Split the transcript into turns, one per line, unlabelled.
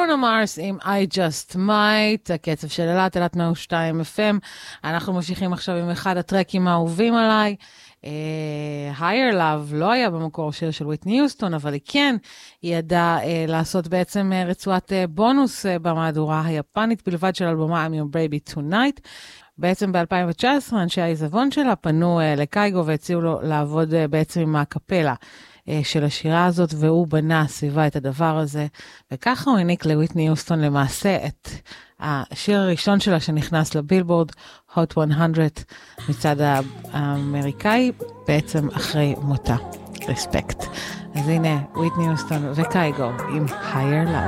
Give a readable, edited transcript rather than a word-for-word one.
ברונו מרס עם I Just Might, הקצב של אלת 102 FM. אנחנו ממשיכים עכשיו עם אחד הטרקים האהובים עליי. Higher Love לא היה במקור שיר של וויטני יוסטון, אבל היא ידעה לעשות בעצם רצועת בונוס במהדורה היפנית בלבד של אלבומה I'm Your Baby Tonight. בעצם ב-2019 אנשי העיזבון שלה פנו לקייגו והציעו לו לעבוד בעצם עם הקפלה של השירה הזאת, והוא בנה סביבה את הדבר הזה, וככה הוא העניק לוויטני יוסטון למעשה את השיר הראשון שלה שנכנס לבילבורד, Hot 100, מצד האמריקאי, בעצם אחרי מותה. רספקט. אז הנה, וויטני יוסטון וקייגו עם Higher Love.